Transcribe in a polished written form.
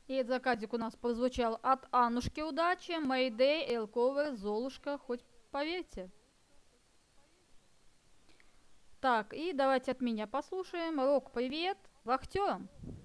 И этот заказик у нас прозвучал от Аннушки Удачи, Mayday, Элковер, Золушка, хоть поверьте. Так, и давайте от меня послушаем. Рок, привет, вахтерам.